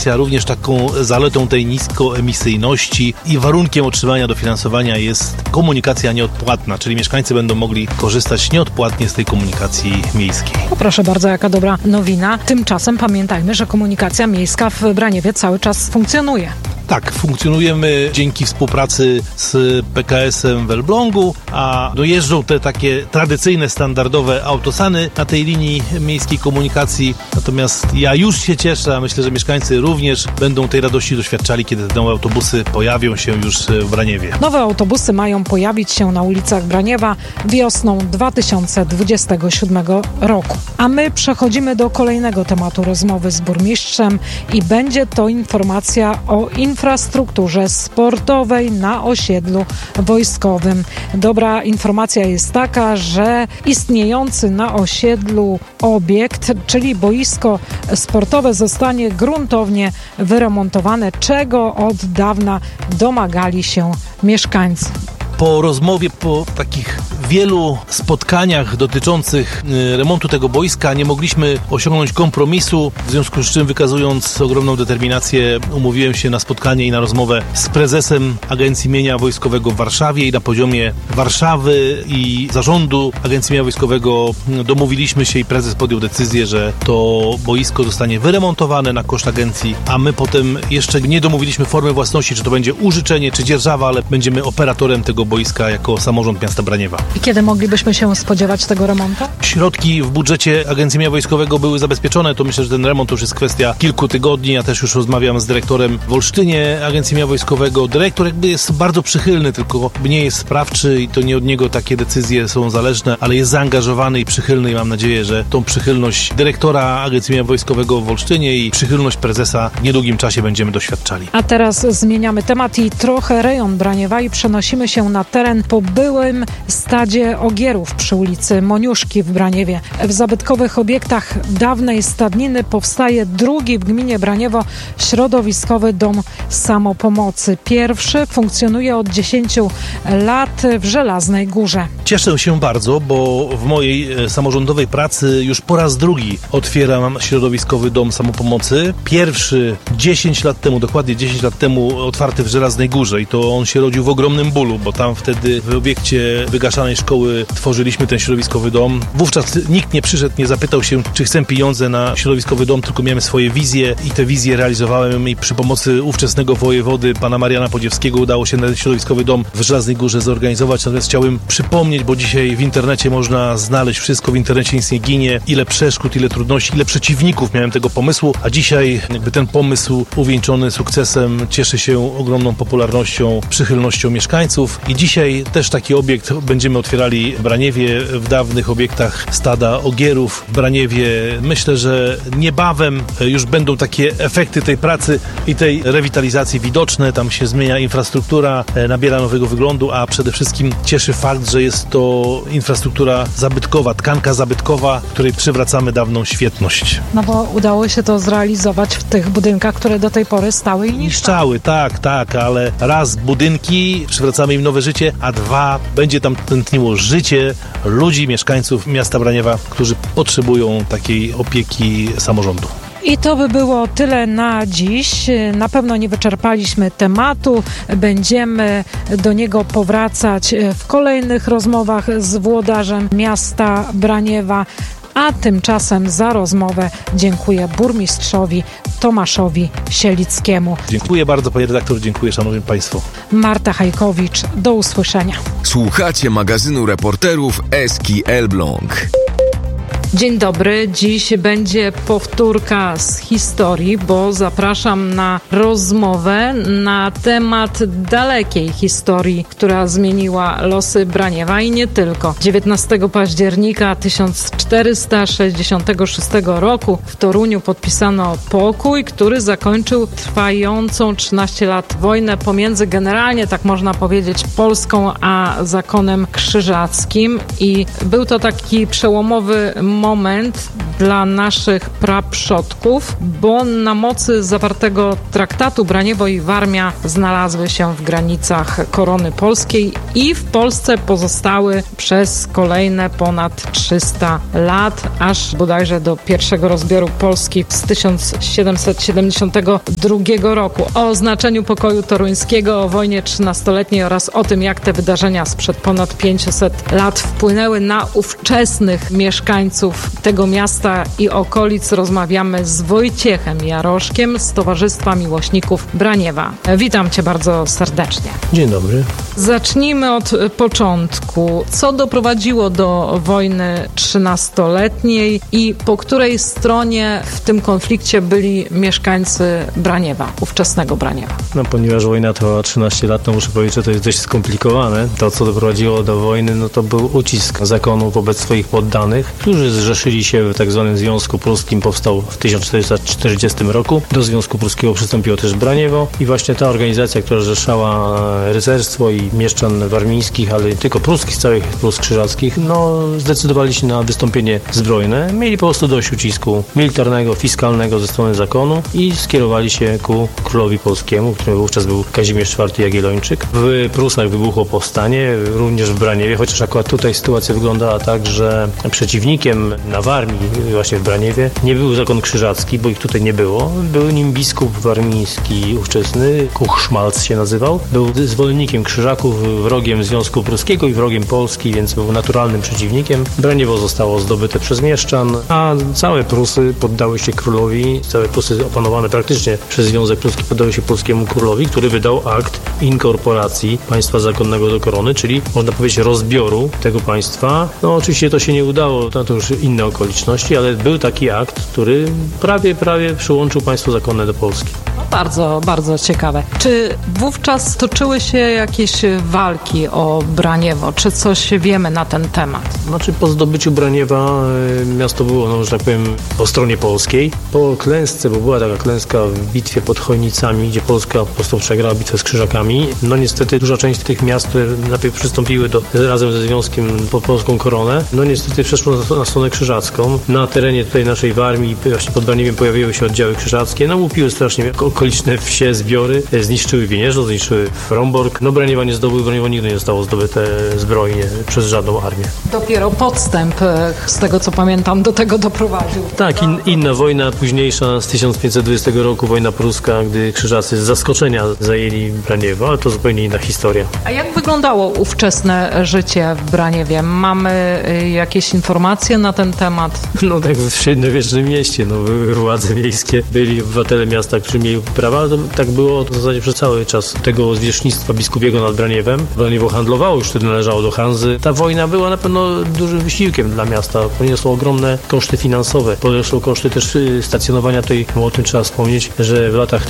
komunikacja. Również taką zaletą tej niskoemisyjności i warunkiem otrzymania dofinansowania jest komunikacja nieodpłatna, czyli mieszkańcy będą mogli korzystać nieodpłatnie z tej komunikacji miejskiej. No proszę bardzo, jaka dobra nowina. Tymczasem pamiętajmy, że komunikacja miejska w Braniewie cały czas funkcjonuje. Tak, funkcjonujemy dzięki współpracy z PKS-em w Elblągu, a dojeżdżą te takie tradycyjne, standardowe autosany na tej linii miejskiej komunikacji. Natomiast ja już się cieszę, a myślę, że mieszkańcy również będą tej radości doświadczali, kiedy te nowe autobusy pojawią się już w Braniewie. Nowe autobusy mają pojawić się na ulicach Braniewa wiosną 2027 roku. A my przechodzimy do kolejnego tematu rozmowy z burmistrzem i będzie to informacja o infrastrukturze sportowej na osiedlu wojskowym. Dobra informacja jest taka, że istniejący na osiedlu obiekt, czyli boisko sportowe, zostanie gruntownie wyremontowane, czego od dawna domagali się mieszkańcy. Po rozmowie, po takich wielu spotkaniach dotyczących remontu tego boiska nie mogliśmy osiągnąć kompromisu, w związku z czym, wykazując ogromną determinację, umówiłem się na spotkanie i na rozmowę z prezesem Agencji Mienia Wojskowego w Warszawie i na poziomie Warszawy i zarządu Agencji Mienia Wojskowego domówiliśmy się i prezes podjął decyzję, że to boisko zostanie wyremontowane na koszt agencji, a my potem jeszcze nie domówiliśmy formy własności, czy to będzie użyczenie, czy dzierżawa, ale będziemy operatorem tego boiska jako samorząd miasta Braniewa. I kiedy moglibyśmy się spodziewać tego remontu? Środki w budżecie Agencji Mienia Wojskowego były zabezpieczone. To myślę, że ten remont to już jest kwestia kilku tygodni. Ja też już rozmawiam z dyrektorem w Olsztynie Agencji Mienia Wojskowego. Dyrektor jakby jest bardzo przychylny, tylko nie jest sprawczy i to nie od niego takie decyzje są zależne, ale jest zaangażowany i przychylny i mam nadzieję, że tą przychylność dyrektora Agencji Mienia Wojskowego w Olsztynie i przychylność prezesa w niedługim czasie będziemy doświadczali. A teraz zmieniamy temat i trochę rejon Braniewa i przenosimy się na teren po byłym stadzie ogierów przy ulicy Moniuszki w Braniewie. W zabytkowych obiektach dawnej stadniny powstaje drugi w gminie Braniewo środowiskowy dom samopomocy. Pierwszy funkcjonuje od 10 lat w Żelaznej Górze. Cieszę się bardzo, bo w mojej samorządowej pracy już po raz drugi otwieram środowiskowy dom samopomocy. Pierwszy 10 lat temu, dokładnie 10 lat temu otwarty w Żelaznej Górze i to on się rodził w ogromnym bólu, bo tam wtedy w obiekcie wygaszanej szkoły tworzyliśmy ten środowiskowy dom. Wówczas nikt nie przyszedł, nie zapytał się, czy chcę pieniądze na środowiskowy dom, tylko miałem swoje wizje i te wizje realizowałem i przy pomocy ówczesnego wojewody, pana Mariana Podziewskiego, udało się ten środowiskowy dom w Żelaznej Górze zorganizować. Natomiast chciałbym przypomnieć, bo dzisiaj w internecie można znaleźć wszystko, w internecie nic nie ginie, ile przeszkód, ile trudności, ile przeciwników miałem tego pomysłu, a dzisiaj jakby ten pomysł uwieńczony sukcesem cieszy się ogromną popularnością, przychylnością mieszkańców i dzisiaj też taki obiekt będziemy otwierali w Braniewie, w dawnych obiektach stada ogierów w Braniewie. Myślę, że niebawem już będą takie efekty tej pracy i tej rewitalizacji widoczne. Tam się zmienia infrastruktura, nabiera nowego wyglądu, a przede wszystkim cieszy fakt, że jest to infrastruktura zabytkowa, tkanka zabytkowa, której przywracamy dawną świetność. No bo udało się to zrealizować w tych budynkach, które do tej pory stały i niszczały. Tak, ale raz budynki, przywracamy im nowe życie, a dwa, będzie tam tętniło życie ludzi, mieszkańców miasta Braniewa, którzy potrzebują takiej opieki samorządu. I to by było tyle na dziś. Na pewno nie wyczerpaliśmy tematu. Będziemy do niego powracać w kolejnych rozmowach z włodarzem miasta Braniewa. A tymczasem za rozmowę dziękuję burmistrzowi Tomaszowi Sielickiemu. Dziękuję bardzo, panie redaktor, dziękuję szanowni państwo. Marta Hajkowicz, do usłyszenia. Słuchacie magazynu reporterów Eski Elbląg. Dzień dobry. Dziś będzie powtórka z historii, bo zapraszam na rozmowę na temat dalekiej historii, która zmieniła losy Braniewa i nie tylko. 19 października 1466 roku w Toruniu podpisano pokój, który zakończył trwającą 13 lat wojnę pomiędzy generalnie, tak można powiedzieć, Polską a zakonem krzyżackim i był to taki przełomowy moment dla naszych praprzodków, bo na mocy zawartego traktatu Braniewo i Warmia znalazły się w granicach korony polskiej i w Polsce pozostały przez kolejne ponad 300 lat, aż bodajże do pierwszego rozbioru Polski z 1772 roku. O znaczeniu pokoju toruńskiego, o wojnie 13-letniej oraz o tym, jak te wydarzenia sprzed ponad 500 lat wpłynęły na ówczesnych mieszkańców tego miasta i okolic, rozmawiamy z Wojciechem Jaroszkiem z Towarzystwa Miłośników Braniewa. Witam Cię bardzo serdecznie. Dzień dobry. Zacznijmy od początku. Co doprowadziło do wojny 13-letniej i po której stronie w tym konflikcie byli mieszkańcy Braniewa, ówczesnego Braniewa? No, ponieważ wojna trwała 13 lat, to muszę powiedzieć, że to jest dość skomplikowane. To, co doprowadziło do wojny, no to był ucisk zakonu wobec swoich poddanych, którzy zrzeszyli się w tak zwanym Związku Pruskim. Powstał w 1440 roku. Do Związku Pruskiego przystąpiło też Braniewo i właśnie ta organizacja, która zrzeszała rycerstwo i mieszczan warmińskich, ale nie tylko pruskich, całych Prus krzyżackich, no zdecydowali się na wystąpienie zbrojne. Mieli po prostu dość ucisku militarnego, fiskalnego ze strony zakonu i skierowali się ku królowi polskiemu, którym wówczas był Kazimierz IV Jagiellończyk. W Prusach wybuchło powstanie, również w Braniewie, chociaż akurat tutaj sytuacja wyglądała tak, że przeciwnikiem na Warmii, właśnie w Braniewie, nie był zakon krzyżacki, bo ich tutaj nie było. Był nim biskup warmiński ówczesny, Kuchszmalc się nazywał. Był zwolennikiem krzyżaków, wrogiem Związku Pruskiego i wrogiem Polski, więc był naturalnym przeciwnikiem. Braniewo zostało zdobyte przez mieszczan, a całe Prusy poddały się królowi. Całe Prusy opanowane praktycznie przez Związek Pruski poddały się polskiemu królowi, który wydał akt inkorporacji państwa zakonnego do korony, czyli można powiedzieć rozbioru tego państwa. No oczywiście to się nie udało, to już inne okoliczności, ale był taki akt, który prawie przyłączył państwo zakonne do Polski. No bardzo, bardzo ciekawe. Czy wówczas toczyły się jakieś walki o Braniewo? Czy coś wiemy na ten temat? Znaczy po zdobyciu Braniewa miasto było, no, że tak powiem, po stronie polskiej. Po klęsce, bo była taka klęska w bitwie pod Chojnicami, gdzie Polska po prostu przegrała bitwę z Krzyżakami. No niestety duża część tych miast, które najpierw przystąpiły razem ze związkiem pod polską koronę, no niestety przeszło na stronę krzyżacką. Na terenie tutaj naszej Warmii, właśnie pod Braniewiem pojawiły się oddziały krzyżackie, no łupiły strasznie okoliczne wsie, zbiory, zniszczyły Wieniezno, zniszczyły Frombork. No Braniewa nie zdobyły, Braniewo nigdy nie zostało zdobyte zbrojnie przez żadną armię. Dopiero podstęp, z tego co pamiętam, do tego doprowadził. Tak, inna wojna późniejsza z 1520 roku, wojna pruska, gdy krzyżacy z zaskoczenia zajęli Braniewo, ale to zupełnie inna historia. A jak wyglądało ówczesne życie w Braniewie? Mamy jakieś informacje na ten temat? No tak w średniowiecznym mieście, no były władze miejskie, byli obywatele miasta, którzy mieli prawa, ale to tak było w zasadzie przez cały czas tego zwierzchnictwa biskupiego nad Braniewem. Braniewo handlowało, już wtedy należało do Hanzy. Ta wojna była na pewno dużym wysiłkiem dla miasta, poniosło ogromne koszty finansowe, poniosło koszty też stacjonowania tutaj, bo o tym trzeba wspomnieć, że w latach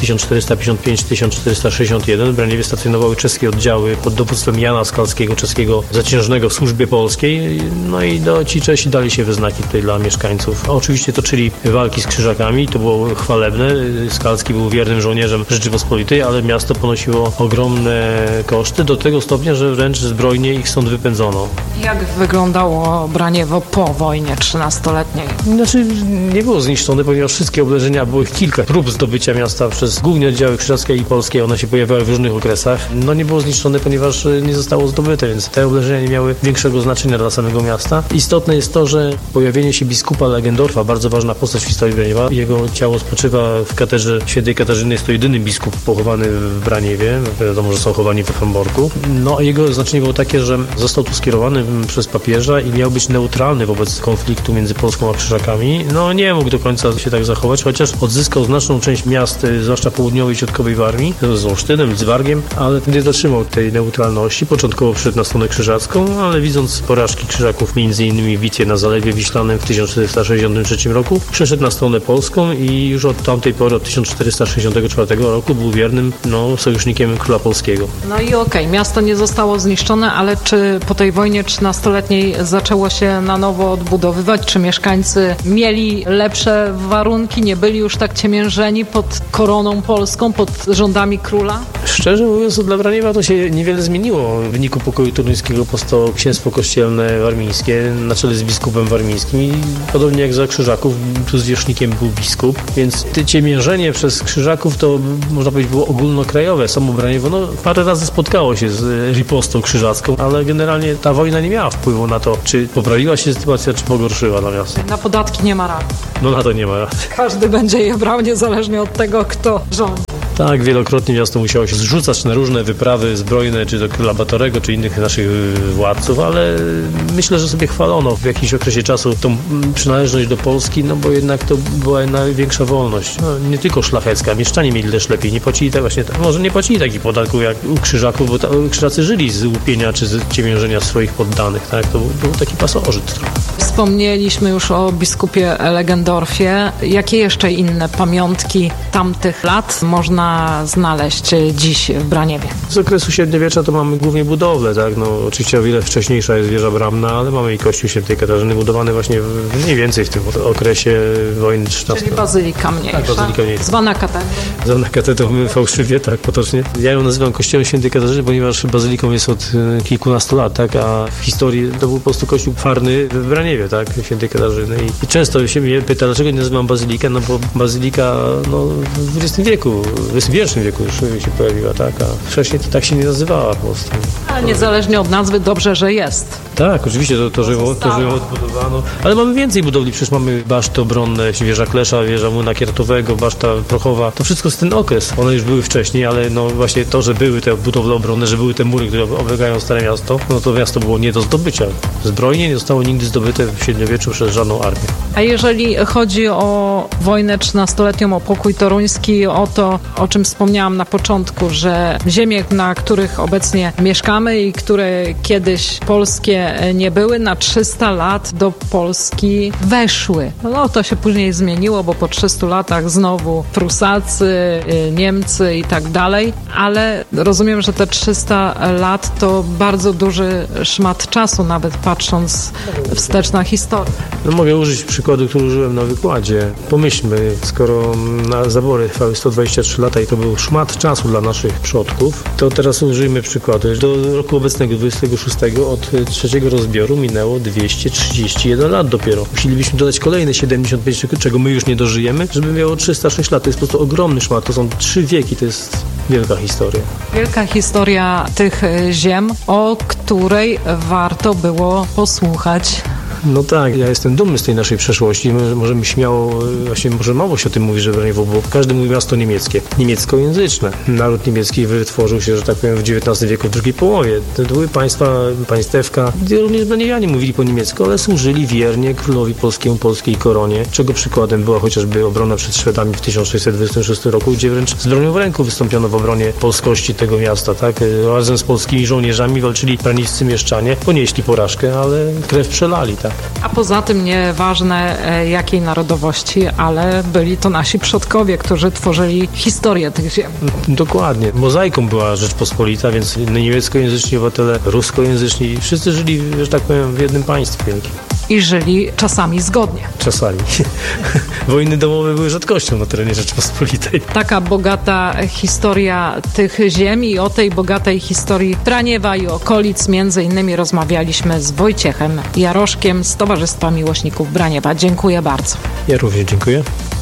1455-1461 w Braniewie stacjonowały czeskie oddziały pod dowództwem Jana Skalskiego, czeskiego zaciężnego w służbie polskiej, no i ci Czesi dali się we znaki tutaj dla mieszkańców. Oczywiście toczyli walki z krzyżakami, to było chwalebne, Skalski był wiernym żołnierzem Rzeczypospolitej, ale miasto ponosiło ogromne koszty, do tego stopnia, że wręcz zbrojnie ich stąd wypędzono. Jak wyglądało Braniewo po wojnie 13-letniej? Znaczy nie było zniszczone, ponieważ wszystkie oblężenia, było ich kilka prób zdobycia miasta przez głównie oddziały krzyżackie i polskie, one się pojawiały w różnych okresach. No nie było zniszczone, ponieważ nie zostało zdobyte, więc te oblężenia nie miały większego znaczenia dla samego miasta. Istotne jest to, że pojawienie się biskupa Legendorfa, bardzo ważna postać w historii Braniewa, jego ciało spoczywa w katedrze świętej Katarzyny, jest to jedyny biskup pochowany w Braniewie, wiadomo, że są chowani w Fromborku. No jego znaczenie było takie, że został tu skierowany przez papieża i miał być neutralny wobec konfliktu między Polską a Krzyżakami. No nie mógł do końca się tak zachować, chociaż odzyskał znaczną część miast, zwłaszcza południowej i środkowej Warmii, z Olsztynem, z Wargiem, ale nie dotrzymał tej neutralności. Początkowo przyszedł na stronę krzyżacką, ale widząc porażki Krzyżaków, m.in. w bitwie na Zalewie Wiślanym w 1463 roku, przeszedł na stronę polską i już od tamtej pory, od 1464 roku był wiernym sojusznikiem króla polskiego. No i okej, miasto nie zostało zniszczone, ale czy po tej wojnie 13-letniej zaczęło się na nowo odbudowywać? Czy mieszkańcy mieli lepsze warunki, nie byli już tak ciemiężeni pod koroną polską, pod rządami króla? Szczerze mówiąc, dla Braniewa to się niewiele zmieniło. W wyniku pokoju toruńskiego powstało księstwo kościelne warmińskie na czele z biskupem warmińskim i podobnie jak za Krzyżaków, tu zwierzchnikiem był biskup, więc ciemiężenie przez Krzyżaków to można powiedzieć było ogólnokrajowe. Samo Braniewo parę razy spotkało się z ripostą krzyżacką, ale generalnie ta wojna nie miała wpływu na to, czy poprawiła się sytuacja, czy pogorszyła na miasto. Na podatki nie ma rady. Na to nie ma rady. Każdy będzie je brał niezależnie od tego, kto rządzi. Tak, wielokrotnie miasto musiało się zrzucać na różne wyprawy zbrojne, czy do króla Batorego, czy innych naszych władców, ale myślę, że sobie chwalono w jakimś okresie czasu tą przynależność do Polski, bo jednak to była największa wolność. Nie tylko szlachecka, mieszczanie mieli też lepiej, nie płacili może nie płacili takich podatków jak u Krzyżaków, bo Krzyżacy żyli z łupienia czy z ciemiężenia swoich poddanych, tak? To był taki pasożyt trochę. Wspomnieliśmy już o biskupie Legendorfie. Jakie jeszcze inne pamiątki tamtych lat można znaleźć dziś w Braniewie? Z okresu średniowiecza to mamy głównie budowlę, tak? Oczywiście o wiele wcześniejsza jest wieża bramna, ale mamy i kościół Świętej Katarzyny budowany właśnie mniej więcej w tym okresie wojny 13. Czyli bazylika mniejsza. Tak, bazylika mniejsza. Zwana katedrą. Zwana katedrą fałszywie, tak, potocznie. Ja ją nazywam kościołem Świętej Katarzyny, ponieważ bazyliką jest od kilkunastu lat, tak? A w historii to był po prostu kościół farny w Braniewie, tak? Świętej Katarzyny. I często się mnie pyta, dlaczego nie nazywam bazylikę, bo bazylika w XX wieku, w XXI wieku już się pojawiła, tak? A wcześniej to tak się nie nazywała po prostu. Ale niezależnie od nazwy, dobrze, że jest. Tak, oczywiście, to że ją odbudowano. Ale mamy więcej budowli, przecież mamy baszty obronne, wieża Klesza, wieża Młyna Kiertowego, baszta Prochowa. To wszystko z ten okres. One już były wcześniej, ale właśnie to, że były te budowle obronne, że były te mury, które oblegają Stare Miasto, to miasto było nie do zdobycia. Zbrojnie nie zostało nigdy zdobyte w średniowieczu przez żadną armię. A jeżeli chodzi o wojnę 13-letnią, o pokój toruński, o to, o czym wspomniałam na początku, że ziemie, na których obecnie mieszkamy i które kiedyś polskie nie były, na 300 lat do Polski weszły. To się później zmieniło, bo po 300 latach znowu Prusacy, Niemcy i tak dalej, ale rozumiem, że te 300 lat to bardzo duży szmat czasu, nawet patrząc wstecz na historię. Mogę użyć przykładu, który użyłem na wykładzie. Pomyślmy, skoro na zabory trwały 123 lata i to był szmat czasu dla naszych przodków, to teraz użyjmy przykłady. Do roku obecnego, 26, od trzeciego rozbioru minęło 231 lat dopiero. Musielibyśmy dodać kolejne 75, czego my już nie dożyjemy, żeby miało 306 lat. To jest po prostu ogromny szmat. To są 3 wieki, to jest wielka historia. Wielka historia tych ziem, o której warto było posłuchać. No tak, ja jestem dumny z tej naszej przeszłości. Możemy śmiało, właśnie może mało się o tym mówi, że Braniewo było każde mówi miasto niemieckie, niemieckojęzyczne. Naród niemiecki wytworzył się, że tak powiem, w XIX wieku, w drugiej połowie. To były państewka, gdzie również braniewianie mówili po niemiecku, ale służyli wiernie królowi polskiemu, polskiej koronie, czego przykładem była chociażby obrona przed Szwedami w 1626 roku, gdzie wręcz z bronią w ręku wystąpiono w obronie polskości tego miasta, tak? Razem z polskimi żołnierzami walczyli braniscy mieszczanie, ponieśli porażkę, ale krew przelali, tak? A poza tym nieważne jakiej narodowości, ale byli to nasi przodkowie, którzy tworzyli historię tych ziem. Dokładnie. Mozaiką była Rzeczpospolita, więc niemieckojęzyczni obywatele, ruskojęzyczni, wszyscy żyli, że tak powiem, w jednym państwie wielkim. I żyli czasami zgodnie. Czasami. Wojny domowe były rzadkością na terenie Rzeczpospolitej. Taka bogata historia tych ziem i o tej bogatej historii Braniewa i okolic między innymi rozmawialiśmy z Wojciechem Jaroszkiem z Towarzystwa Miłośników Braniewa. Dziękuję bardzo. Ja również dziękuję.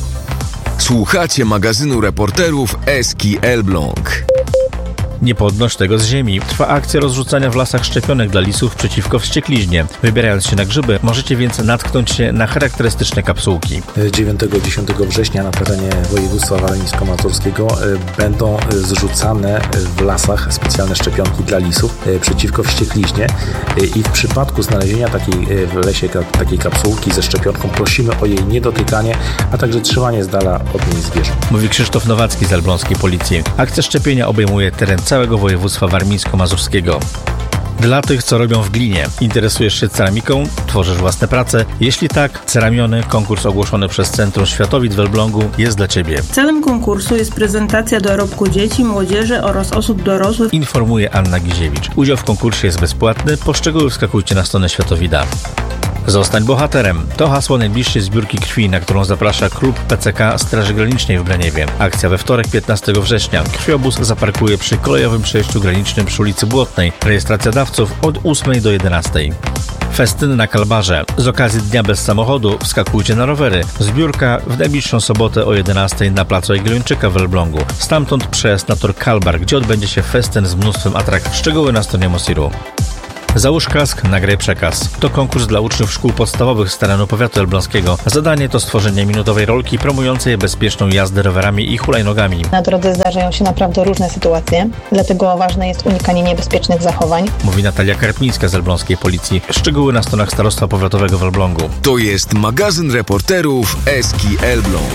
Słuchacie magazynu reporterów Eski Elbląg. Nie podnoś tego z ziemi. Trwa akcja rozrzucania w lasach szczepionek dla lisów przeciwko wściekliznie. Wybierając się na grzyby, możecie więc natknąć się na charakterystyczne kapsułki. 9-10 września na terenie województwa warmińsko-mazurskiego będą zrzucane w lasach specjalne szczepionki dla lisów przeciwko wściekliźnie i w przypadku znalezienia w lesie takiej kapsułki ze szczepionką prosimy o jej niedotykanie, a także trzymanie z dala od niej zwierząt. Mówi Krzysztof Nowacki z elbląskiej policji. Akcja szczepienia obejmuje teren całego województwa warmińsko-mazurskiego. Dla tych, co robią w glinie. Interesujesz się ceramiką? Tworzysz własne prace? Jeśli tak, Ceramiony, konkurs ogłoszony przez Centrum Światowid w Elblągu, jest dla Ciebie. Celem konkursu jest prezentacja dorobku dzieci, młodzieży oraz osób dorosłych. Informuje Anna Giziewicz. Udział w konkursie jest bezpłatny. Po szczegóły wskakujcie na stronę Światowida. Zostań bohaterem. To hasło najbliższej zbiórki krwi, na którą zaprasza klub PCK Straży Granicznej w Braniewie. Akcja we wtorek 15 września. Krwiobóz zaparkuje przy kolejowym przejściu granicznym przy ulicy Błotnej. Rejestracja dawców od 8 do 11. Festyn na Kalbarze. Z okazji Dnia Bez Samochodu wskakujcie na rowery. Zbiórka w najbliższą sobotę o 11 na placu Jagiellończyka w Elblągu. Stamtąd przejazd na tor Kalbar, gdzie odbędzie się festyn z mnóstwem atrakcji. Szczegóły na stronie Mosiru. Załóż kask, nagraj przekaz. To konkurs dla uczniów szkół podstawowych z terenu powiatu elbląskiego. Zadanie to stworzenie minutowej rolki promującej bezpieczną jazdę rowerami i hulajnogami. Na drodze zdarzają się naprawdę różne sytuacje, dlatego ważne jest unikanie niebezpiecznych zachowań. Mówi Natalia Karpińska z elbląskiej policji. Szczegóły na stronach Starostwa Powiatowego w Elblągu. To jest magazyn reporterów Eski Elbląg.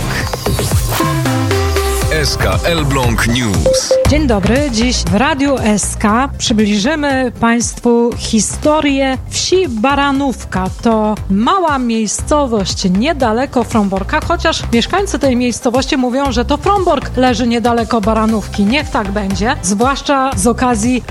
SK Elbląg News. Dzień dobry. Dziś w Radiu SK przybliżymy Państwu historię wsi Baranówka. To mała miejscowość niedaleko Fromborka, chociaż mieszkańcy tej miejscowości mówią, że to Frombork leży niedaleko Baranówki. Niech tak będzie, zwłaszcza z okazji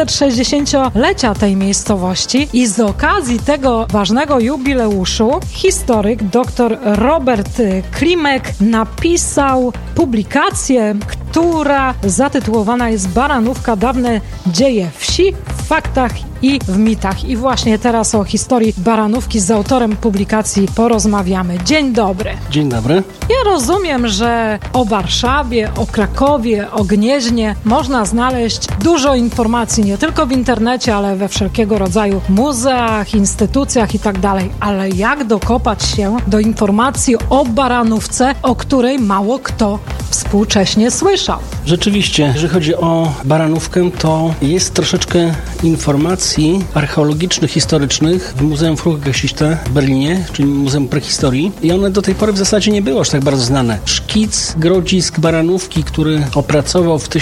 660-lecia tej miejscowości i z okazji tego ważnego jubileuszu historyk dr Robert Klimek napisał publikację, która zatytułowana jest Baranówka, dawne dzieje wsi w faktach i w mitach. I właśnie teraz o historii Baranówki z autorem publikacji porozmawiamy. Dzień dobry. Dzień dobry. Ja rozumiem, że o Warszawie, o Krakowie, o Gnieźnie można znaleźć dużo informacji, nie tylko w internecie, ale we wszelkiego rodzaju muzeach, instytucjach i tak dalej. Ale jak dokopać się do informacji o Baranówce, o której mało kto współcześnie słyszał? Rzeczywiście, jeżeli chodzi o Baranówkę, to jest troszeczkę informacji archeologicznych, historycznych w Muzeum Frühgeschichte w Berlinie, czyli Muzeum Prehistorii, i one do tej pory w zasadzie nie były aż tak bardzo znane. Szkic grodzisk Baranówki, który opracował w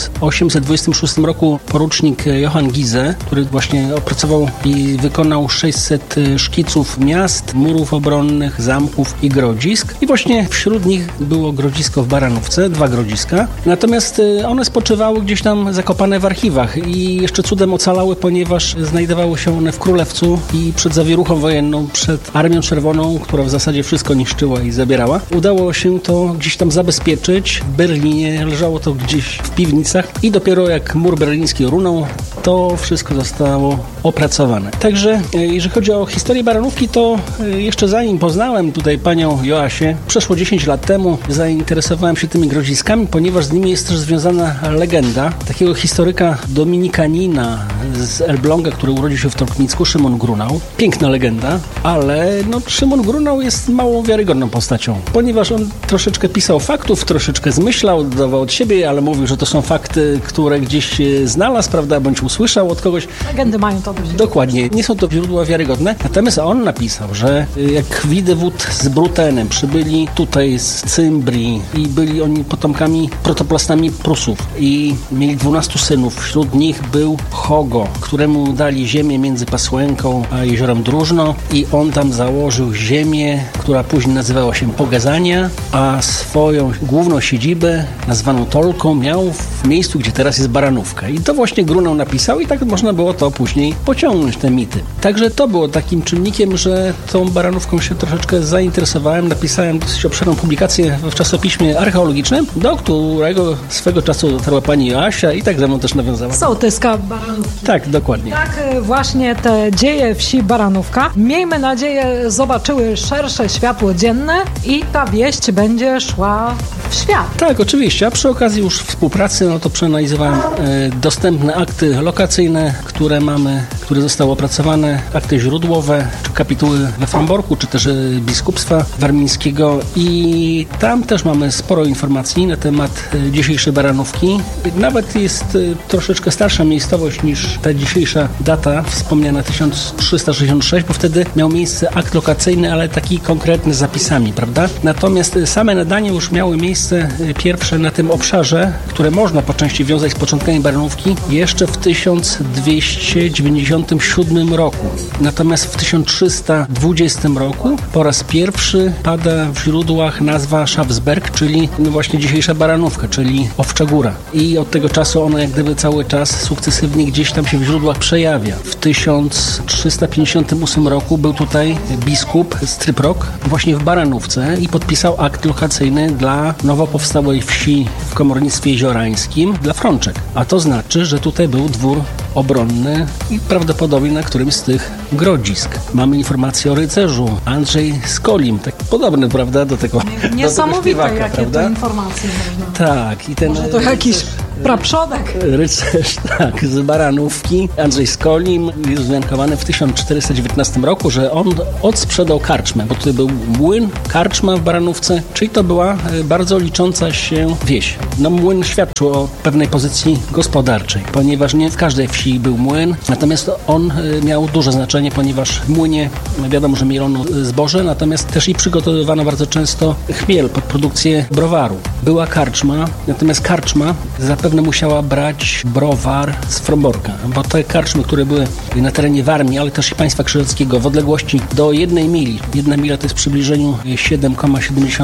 1826 roku porucznik Johann Giese, który właśnie opracował i wykonał 600 szkiców miast, murów obronnych, zamków i grodzisk. I właśnie wśród nich było grodzisko w Baranówce, 2 grodziska. Natomiast one spoczywały gdzieś tam zakopane w archiwach i jeszcze cudem ocalały, ponieważ znajdowały się one w Królewcu i przed zawieruchą wojenną, przed Armią Czerwoną, która w zasadzie wszystko niszczyła i zabierała. Udało się to gdzieś tam zabezpieczyć w Berlinie, leżało to gdzieś w piwnicach i dopiero jak mur berliński runął, to wszystko zostało opracowane. Także jeżeli chodzi o historię Baranówki, to jeszcze zanim poznałem tutaj panią Joasię, przeszło 10 lat temu zainteresowałem się tymi grodziskami, ponieważ z nimi jest też związana legenda takiego historyka dominikanina z Elbląga, który urodził się w Tolkmicku, Szymon Grunał. Piękna legenda, ale Szymon Grunał jest mało wiarygodną postacią, ponieważ on troszeczkę pisał faktów, troszeczkę zmyślał, dodawał od siebie, ale mówił, że to są fakty, które gdzieś znalazł, prawda, bądź usłyszał od kogoś. Legendy mają to dość. Dokładnie. Nie są to źródła wiarygodne. Natomiast on napisał, że jak Widewód z Brutenem przybyli tutaj z Cymbrii i byli oni potomkami, protoplastami Prusów i mieli 12 synów. Wśród nich był Hogo, któremu dali ziemię między Pasłęką a jeziorem Drużno i on tam założył ziemię, która później nazywała się Pogazania, a swoją główną siedzibę nazwaną Tolką miał w miejscu, gdzie teraz jest Baranówka. I to właśnie Grunał napisał i tak można było to później pociągnąć, te mity. Także to było takim czynnikiem, że tą Baranówką się troszeczkę zainteresowałem. Napisałem dosyć obszerną publikację w czasopiśmie archeologicznym, do którego swego czasu dotarła pani Joasia i tak ze mną też nawiązała. Sołtyska Baranówki. Tak, dokładnie. Tak, właśnie te dzieje wsi Baranówka, miejmy nadzieję, zobaczyły szersze światło dzienne i ta wieść będzie szła w świat. Tak, oczywiście, a przy okazji już współpracy, to przeanalizowałem dostępne akty lokacyjne, które mamy, które zostały opracowane, akty źródłowe, czy kapituły we Fromborku, czy też biskupstwa warmińskiego i tam też mamy sporo informacji na temat dzisiejszej Baranówki. Nawet jest troszeczkę starsza miejscowość niż ta dzisiejsza data, wspomniana 1366, bo wtedy miał miejsce akt lokacyjny, ale taki konkretny z zapisami, prawda? Natomiast same nadania już miały miejsce pierwsze na tym obszarze, które można po części wiązać z początkami Baranówki, jeszcze w 1290 1357 roku. Natomiast w 1320 roku po raz pierwszy pada w źródłach nazwa Schafsberg, czyli właśnie dzisiejsza Baranówka, czyli Owcza Góra. I od tego czasu ona jak gdyby cały czas sukcesywnie gdzieś tam się w źródłach przejawia. W 1358 roku był tutaj biskup Stryprok właśnie w Baranówce i podpisał akt lokacyjny dla nowo powstałej wsi w komornictwie jeziorańskim dla Frączek. A to znaczy, że tutaj był dwór obronny i prawdopodobnie na którymś z tych grodzisk. Mamy informację o rycerzu Andrzej Skolim, tak podobny, prawda, do tego Niesamowite, śpiewaka, jakie prawda? to informacje można. Tak. I ten Może to jakiś praprzodek. Rycerz, tak, z Baranówki. Andrzej Skolim jest wzmiankowany w 1419 roku, że on odsprzedał karczmę, bo tutaj był młyn, karczma w Baranówce, czyli to była bardzo licząca się wieś. No młyn świadczył o pewnej pozycji gospodarczej, ponieważ nie w każdej wsi był młyn, natomiast on miał duże znaczenie, ponieważ w młynie wiadomo, że mielono zboże, natomiast też i przygotowywano bardzo często chmiel pod produkcję browaru. Była karczma, natomiast karczma zapewne musiała brać browar z Fromborka, bo te karczmy, które były na terenie Warmii, ale też i państwa krzyżackiego w odległości do 1 mili, 1 mila to jest w przybliżeniu 7 km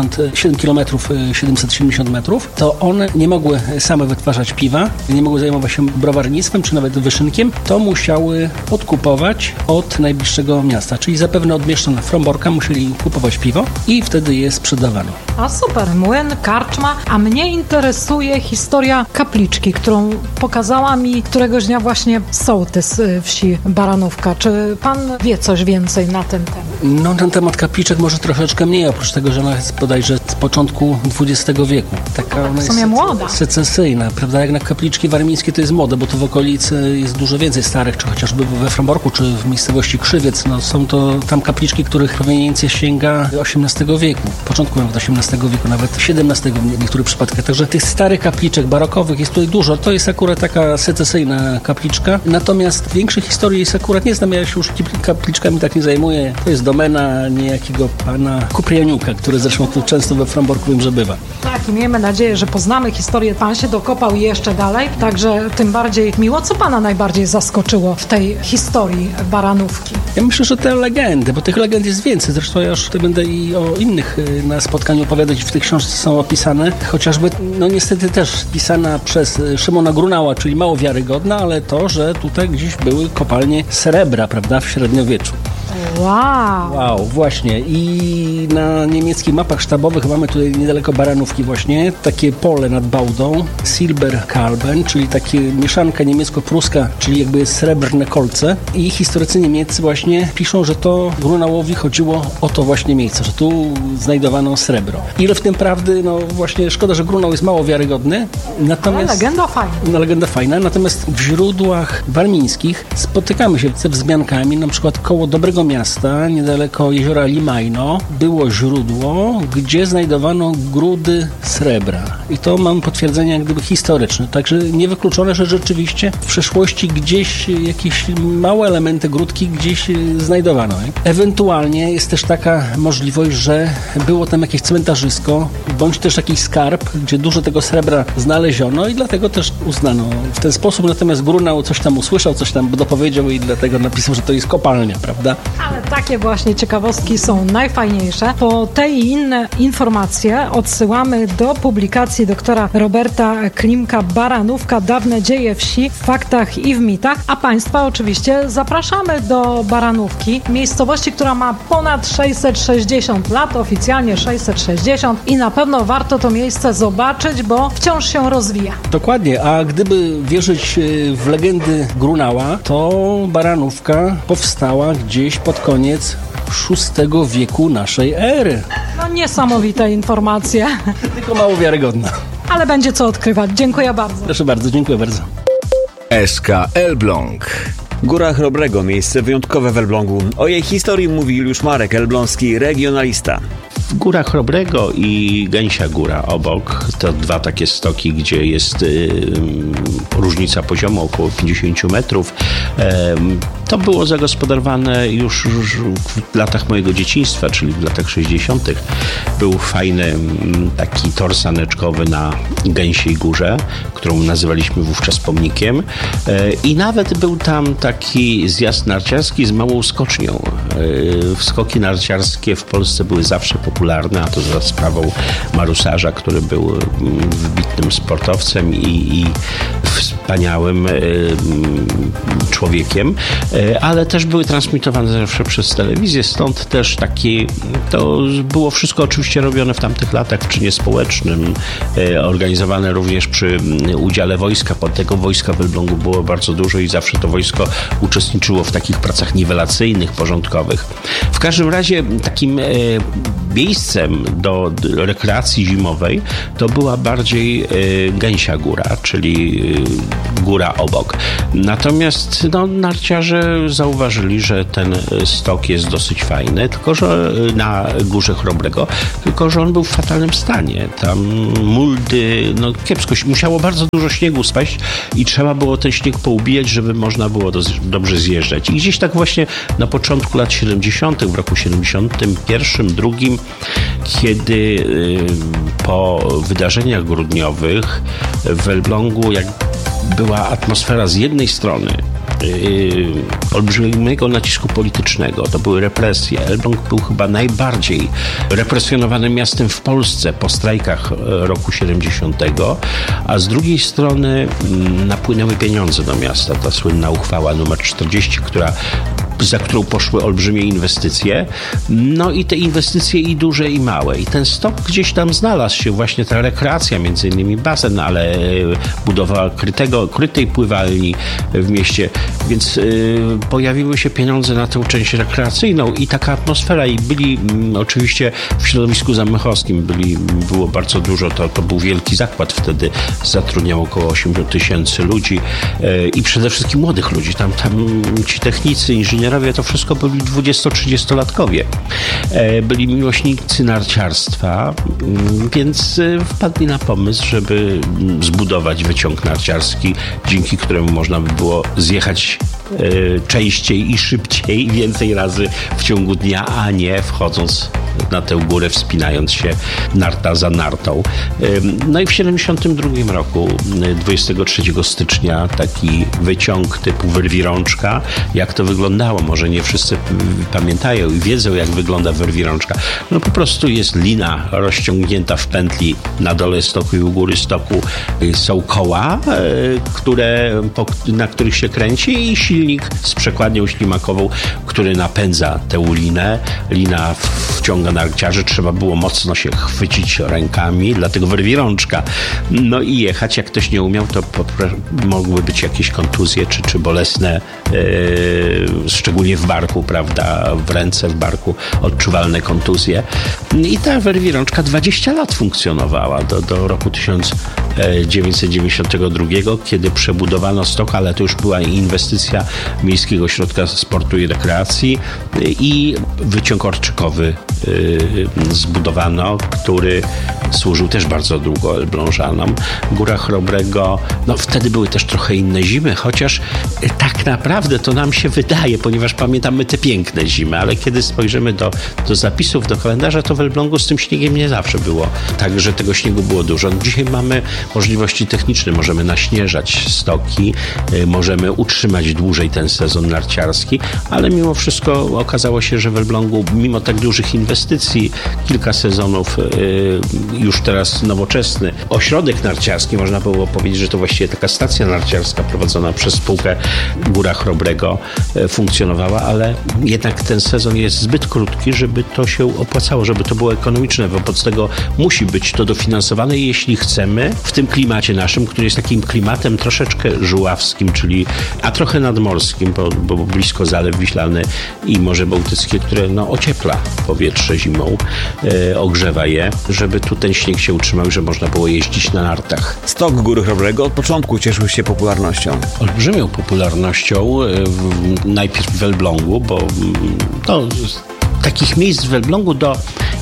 770 metrów, to one nie mogły same wytwarzać piwa, nie mogły zajmować się browarnictwem czy nawet wyszynkiem, to musiały odkupować od najbliższego miasta, czyli zapewne od mieszczan Fromborka musieli kupować piwo i wtedy je sprzedawano. A super, młyn, karczma, a mnie interesuje historia kapliczki, którą pokazała mi któregoś dnia właśnie sołtys wsi Baranówka. Czy pan wie coś więcej na ten temat? No, ten temat kapliczek może troszeczkę mniej, oprócz tego, że ona jest bodajże z początku XX wieku. Taka ona w sumie jest młoda. Secesyjna, prawda? Jak na kapliczki warmińskie to jest młode, bo tu w okolicy jest dużo więcej starych, czy chociażby we Fromborku, czy w miejscowości Krzywiec. No, są to tam kapliczki, których proweniencja sięga XVIII wieku, początku nawet XVIII wieku, nawet XVII w niektórych przypadkach. Także tych starych kapliczek barokowych jest tutaj dużo. To jest akurat taka secesyjna kapliczka. Natomiast większej historii jest akurat nie znam. Ja się już kapliczkami tak nie zajmuję. To jest domena niejakiego pana Kuprianiuka, który zresztą tu często we Fromborku wiem, że bywa. Tak, i miejmy nadzieję, że poznamy historię. Pan się dokopał jeszcze dalej, także tym bardziej miło. Co pana najbardziej zaskoczyło w tej historii Baranówki? Ja myślę, że te legendy, bo tych legend jest więcej. Zresztą ja już tutaj będę i o innych na spotkaniu opowiadać. W tej książce są opisane. Chociażby, no niestety też pisana przez Szymona Grunała, czyli mało wiarygodna, ale to, że tutaj gdzieś były kopalnie srebra, prawda, w średniowieczu. Wow, właśnie. I na niemieckich mapach sztabowych mamy tutaj niedaleko Baranówki właśnie takie pole nad Bałdą, Silberkalben, czyli takie mieszanka niemiecko-pruska, czyli jakby srebrne kolce. I historycy niemieccy właśnie piszą, że to Grunałowi chodziło o to właśnie miejsce, że tu znajdowano srebro. Ile w tym prawdy, no właśnie szkoda, że Grunał jest mało wiarygodny. Natomiast, ale legenda fajna. No, legenda fajna, natomiast w źródłach warmińskich spotykamy się ze wzmiankami, na przykład koło Dobrego Miasta, niedaleko jeziora Limajno, było źródło, gdzie znajdowano grudy srebra. I to mam potwierdzenie jak gdyby historyczne. Także niewykluczone, że rzeczywiście w przeszłości gdzieś jakieś małe elementy grudki gdzieś znajdowano. Ewentualnie jest też taka możliwość, że było tam jakieś cmentarzysko, bądź też jakiś skarb, gdzie dużo tego srebra znaleziono i dlatego też uznano w ten sposób. Natomiast Grunał coś tam usłyszał, coś tam dopowiedział i dlatego napisał, że to jest kopalnia, prawda? Ale takie właśnie ciekawostki są najfajniejsze. Po te i inne informacje odsyłamy do publikacji doktora Roberta Klimka Baranówka, dawne dzieje wsi w faktach i w mitach, a Państwa oczywiście zapraszamy do Baranówki, miejscowości, która ma ponad 660 lat, oficjalnie 660 i na pewno warto to miejsce zobaczyć, bo wciąż się rozwija. Dokładnie, a gdyby wierzyć w legendy Grunała, to Baranówka powstała gdzieś pod koniec VI wieku naszej ery. No niesamowite informacje. Tylko mało wiarygodna. Ale będzie co odkrywać. Dziękuję bardzo. Proszę bardzo, dziękuję bardzo. SK Elbląg. Góra Chrobrego, miejsce wyjątkowe w Elblągu. O jej historii mówi Juliusz Marek, elbląski regionalista. Góra Chrobrego i Gęsia Góra obok to dwa takie stoki, gdzie jest różnica poziomu około 50 metrów. To było zagospodarowane już w latach mojego dzieciństwa, czyli w latach 60. Był fajny taki tor saneczkowy na Gęsiej Górze, którą nazywaliśmy wówczas pomnikiem. I nawet był tam taki zjazd narciarski z małą skocznią. Skoki narciarskie w Polsce były zawsze popularne, a to za sprawą Marusarza, który był wybitnym sportowcem i wspaniałym człowiekiem, ale też były transmitowane zawsze przez telewizję, stąd też to było wszystko oczywiście robione w tamtych latach w czynie społecznym, organizowane również przy udziale wojska. Tego wojska w Elblągu było bardzo dużo i zawsze to wojsko uczestniczyło w takich pracach niwelacyjnych, porządkowych. W każdym razie takim miejscem do rekreacji zimowej to była bardziej Gęsia Góra, czyli góra obok. Natomiast narciarze zauważyli, że ten stok jest dosyć fajny, tylko że na Górze Chrobrego, tylko że on był w fatalnym stanie. Tam muldy, kiepsko, musiało bardzo dużo śniegu spaść i trzeba było ten śnieg poubijać, żeby można było dobrze zjeżdżać. I gdzieś tak właśnie na początku lat 70., w roku 71, drugim, kiedy po wydarzeniach grudniowych w Elblągu była atmosfera z jednej strony olbrzymiego nacisku politycznego. To były represje. Elbląg był chyba najbardziej represjonowanym miastem w Polsce po strajkach roku 70, a z drugiej strony napłynęły pieniądze do miasta. Ta słynna uchwała numer 40, za którą poszły olbrzymie inwestycje. I te inwestycje i duże, i małe. I ten stok gdzieś tam znalazł się, właśnie ta rekreacja, między innymi basen, ale budowa krytej pływalni w mieście. Więc pojawiły się pieniądze na tę część rekreacyjną i taka atmosfera. I byli oczywiście w środowisku zamychowskim było bardzo dużo. To był wielki zakład wtedy. Zatrudniał około 8 000 ludzi i przede wszystkim młodych ludzi. Tam ci technicy, inżynierowie, to wszystko byli 20-30-latkowie. Byli miłośnicy narciarstwa, więc wpadli na pomysł, żeby zbudować wyciąg narciarski, dzięki któremu można by było zjechać częściej i szybciej, więcej razy w ciągu dnia, a nie wchodząc na tę górę, wspinając się narta za nartą. I w 72 roku, 23 stycznia, taki wyciąg typu wyrwirączka. Jak to wyglądało? Może nie wszyscy pamiętają i wiedzą, jak wygląda wyrwirączka. Po prostu jest lina rozciągnięta w pętli na dole stoku i u góry stoku. Są koła, na których się kręci, i silnik z przekładnią ślimakową, który napędza tę linę. Lina wciąga narciarzy, trzeba było mocno się chwycić rękami, dlatego wyrwirączka. I jechać. Jak ktoś nie umiał, to mogły być jakieś kontuzje czy bolesne, szczególnie w barku, prawda, w ręce, w barku odczuwalne kontuzje. I ta wyrwirączka 20 lat funkcjonowała do roku 1992, kiedy przebudowano stok, ale to już była inwestycja Miejskiego Ośrodka Sportu i Rekreacji i wyciąg orczykowy zbudowano, który służył też bardzo długo Elblążanom. Góra Chrobrego, wtedy były też trochę inne zimy, chociaż tak naprawdę to nam się wydaje, ponieważ pamiętamy te piękne zimy, ale kiedy spojrzymy do zapisów, do kalendarza, to w Elblągu z tym śniegiem nie zawsze było tak, że tego śniegu było dużo. Dzisiaj mamy możliwości techniczne, możemy naśnieżać stoki, możemy utrzymać dłużej ten sezon narciarski, ale mimo wszystko okazało się, że w Elblągu, mimo tak dużych inwestycji, kilka sezonów, już teraz nowoczesny ośrodek narciarski, można było powiedzieć, że to właściwie taka stacja narciarska prowadzona przez spółkę Góra Chrobrego funkcjonowała, ale jednak ten sezon jest zbyt krótki, żeby to się opłacało, żeby to było ekonomiczne. Wobec tego musi być to dofinansowane, jeśli chcemy w tym klimacie naszym, który jest takim klimatem troszeczkę żuławskim, a trochę nadmorskim, bo blisko Zalew Wiślany i Morze Bałtyckie, które ociepla powietrze zimą, ogrzewa je, żeby tu ten śnieg się utrzymał i że można było jeździć na nartach. Stok Góry Chrobrego od początku cieszył się popularnością. Olbrzymią popularnością, najpierw w Elblągu, bo takich miejsc w Elblągu do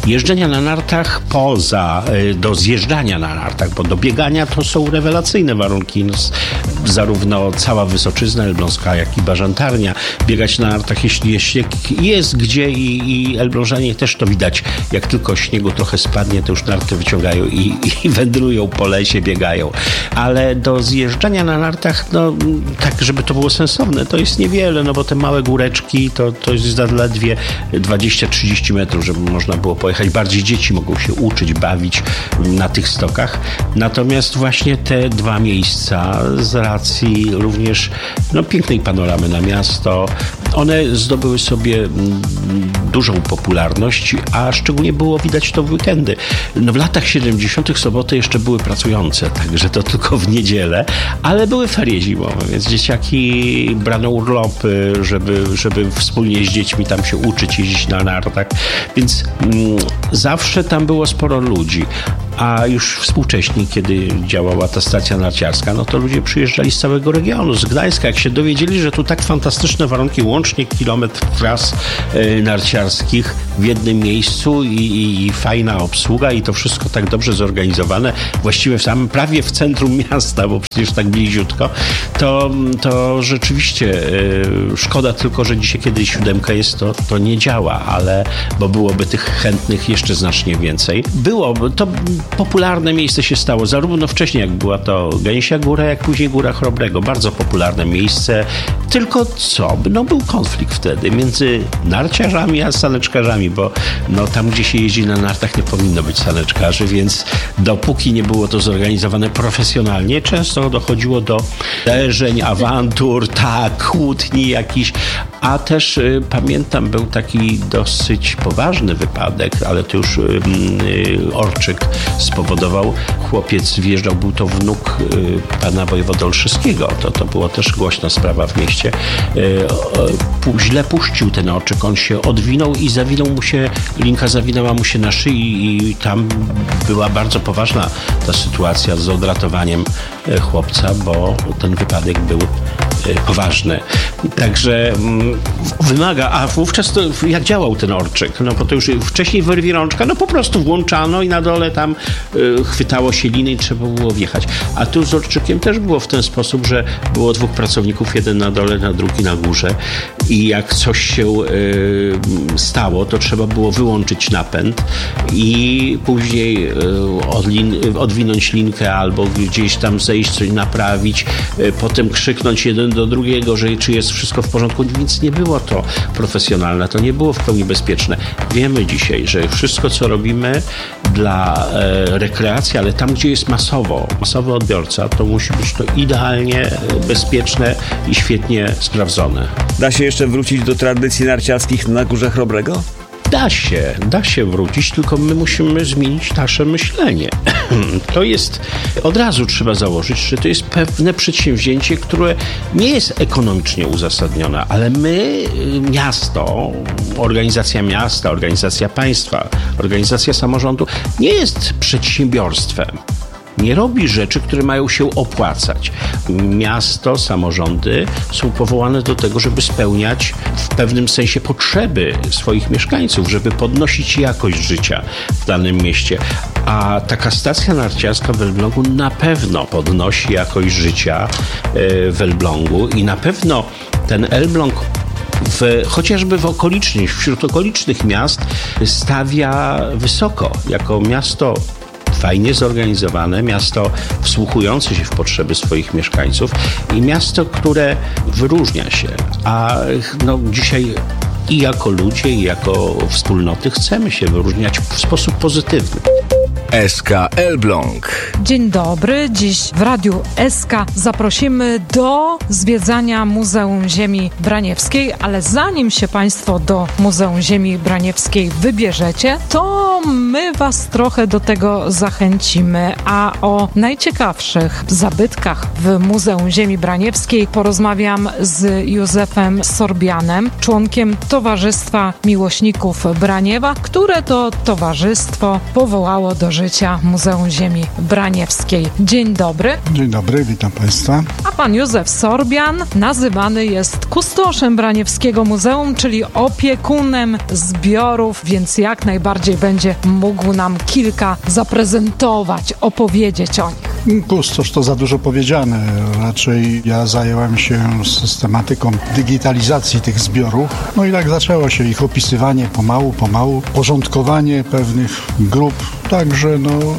Jeżdżenia na nartach do zjeżdżania na nartach, bo do biegania to są rewelacyjne warunki. Zarówno cała Wysoczyzna Elbląska, jak i Bażantarnia. Biegać na nartach, jeśli śnieg jest gdzie i Elblążanie też to widać. Jak tylko śniegu trochę spadnie, to już narty wyciągają i wędrują po lesie, biegają. Ale do zjeżdżania na nartach, tak, żeby to było sensowne, to jest niewiele, bo te małe góreczki to jest zaledwie 20-30 metrów, żeby można było pojechać. Bardziej dzieci mogą się uczyć, bawić na tych stokach. Natomiast właśnie te dwa miejsca z racji również pięknej panoramy na miasto, one zdobyły sobie dużą popularność, a szczególnie było widać to w weekendy. W latach 70. soboty jeszcze były pracujące, także to tylko w niedzielę, ale były ferie zimowe, więc dzieciaki brano urlopy, żeby wspólnie z dziećmi tam się uczyć, jeździć na nartach, więc zawsze tam było sporo ludzi. A już współcześnie, kiedy działała ta stacja narciarska, to ludzie przyjeżdżali z całego regionu, z Gdańska. Jak się dowiedzieli, że tu tak fantastyczne warunki, łącznie kilometr tras narciarskich w jednym miejscu i fajna obsługa i to wszystko tak dobrze zorganizowane, właściwie prawie w centrum miasta, bo przecież tak bliziutko, to rzeczywiście szkoda tylko, że dzisiaj, kiedy 7 jest, to nie działa, bo byłoby tych chętnych jeszcze znacznie więcej. To popularne miejsce się stało, zarówno wcześniej, jak była to Gęsia Góra, jak później Góra Chrobrego. Bardzo popularne miejsce. Tylko był konflikt wtedy między narciarzami a saneczkarzami, bo tam, gdzie się jeździ na nartach, nie powinno być saneczkarzy, więc dopóki nie było to zorganizowane profesjonalnie, często dochodziło do zderzeń, awantur, kłótni jakichś. A też pamiętam, był taki dosyć poważny wypadek, ale to już Orczyk spowodował. Chłopiec wjeżdżał, był to wnuk pana wojewody olszewskiego. To była też głośna sprawa w mieście. Źle puścił ten Orczyk, on się odwinął i linka zawinęła mu się na szyi i tam była bardzo poważna ta sytuacja z odratowaniem chłopca, bo ten wypadek był poważny. Także wymaga, a wówczas to jak działał ten Orczyk? Bo to już wcześniej wyrwie rączka, po prostu włączano i na dole tam chwytało się liny i trzeba było wjechać. A tu z Orczykiem też było w ten sposób, że było 2 pracowników, jeden na dole, drugi na górze i jak coś się stało, to trzeba było wyłączyć napęd i później odwinąć linkę albo gdzieś tam zejść, coś naprawić, potem krzyknąć jeden do drugiego, że czy jest wszystko w porządku, więc nie było to profesjonalne, to nie było w pełni bezpieczne. Wiemy dzisiaj, że wszystko, co robimy dla rekreacji, ale tam, gdzie jest masowy odbiorca, to musi być to idealnie bezpieczne i świetnie sprawdzone. Da się jeszcze wrócić do tradycji narciarskich na Górze Chrobrego? Da się wrócić, tylko my musimy zmienić nasze myślenie. To jest, od razu trzeba założyć, że to jest pewne przedsięwzięcie, które nie jest ekonomicznie uzasadnione, ale my, miasto, organizacja miasta, organizacja państwa, organizacja samorządu nie jest przedsiębiorstwem. Nie robi rzeczy, które mają się opłacać. Miasto, samorządy są powołane do tego, żeby spełniać w pewnym sensie potrzeby swoich mieszkańców, żeby podnosić jakość życia w danym mieście. A taka stacja narciarska w Elblągu na pewno podnosi jakość życia w Elblągu i na pewno ten Elbląg chociażby wśród okolicznych miast stawia wysoko, jako miasto fajnie zorganizowane, miasto wsłuchujące się w potrzeby swoich mieszkańców i miasto, które wyróżnia się. A dzisiaj i jako ludzie, i jako wspólnoty chcemy się wyróżniać w sposób pozytywny. SK Elbląg. Dzień dobry. Dziś w Radiu SK zaprosimy do zwiedzania Muzeum Ziemi Braniewskiej, ale zanim się Państwo do Muzeum Ziemi Braniewskiej wybierzecie, to my Was trochę do tego zachęcimy, a o najciekawszych zabytkach w Muzeum Ziemi Braniewskiej porozmawiam z Józefem Sorbianem, członkiem Towarzystwa Miłośników Braniewa, które to towarzystwo powołało do życia Muzeum Ziemi Braniewskiej. Dzień dobry. Dzień dobry, witam Państwa. A Pan Józef Sorbian nazywany jest kustoszem Braniewskiego Muzeum, czyli opiekunem zbiorów, więc jak najbardziej będzie mógł nam kilka zaprezentować, opowiedzieć o nich. Kustosz to za dużo powiedziane. Raczej ja zająłem się systematyką digitalizacji tych zbiorów. No i tak zaczęło się ich opisywanie pomału, porządkowanie pewnych grup. Także